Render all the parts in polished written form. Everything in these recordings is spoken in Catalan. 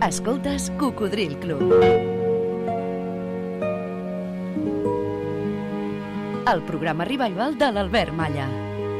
Escoltes Cocodril Club. El programa revival de l'Albert Malla.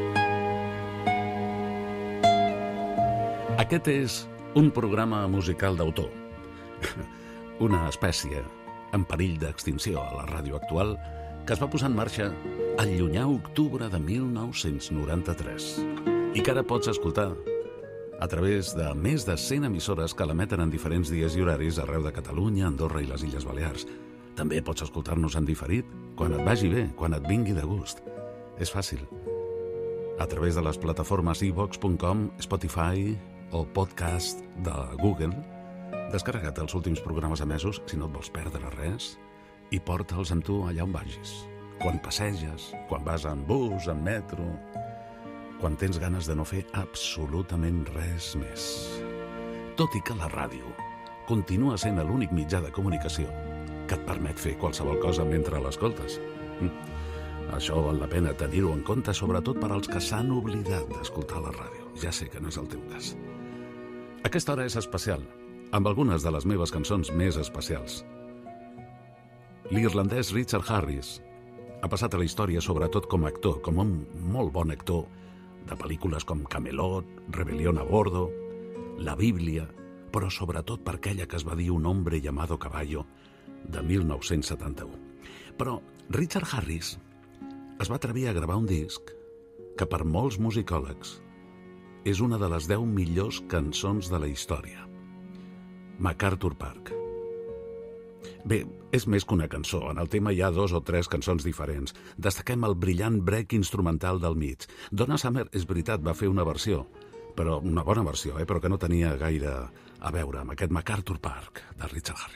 Aquest és un programa musical d'autor. Una espècie en perill d'extinció a la ràdio actual que es va posar en marxa al llunyà octubre de 1993 i que ara pots escoltar a través de més de 100 emissores que l'emeten en diferents dies i horaris arreu de Catalunya, Andorra i les Illes Balears. També pots escoltar-nos en diferit, quan et vagi bé, quan et vingui de gust. És fàcil. A través de les plataformes iVox.com, Spotify o podcast de Google, descarrega't els últims programes emesos, si no et vols perdre res, i porta'ls amb tu allà on vagis. Quan passeges, quan vas en bus, en metro, quan tens ganes de no fer absolutament res més. Tot i que la ràdio continua sent l'únic mitjà de comunicació que et permet fer qualsevol cosa mentre l'escoltes. Això val la pena tenir-ho en compte, sobretot per als que s'han oblidat d'escoltar la ràdio. Ja sé que no és el teu cas. Aquesta hora és especial, amb algunes de les meves cançons més especials. L'irlandès Richard Harris ha passat a la història sobretot com a actor, com un molt bon actor de pel·lícules com Camelot, Rebelión a bordo, La Bíblia, però sobretot per aquella que es va dir Un hombre llamado caballo, de 1971. Però Richard Harris es va atrevir a gravar un disc que per molts musicòlegs és una de les 10 millors cançons de la història. MacArthur Park. Bé, és més que una cançó. En el tema hi ha 2 o 3 cançons diferents. Destaquem el brillant break instrumental del mig. Donna Summer, és veritat, va fer una versió, però una bona versió, però que no tenia gaire a veure amb aquest MacArthur Park de Richard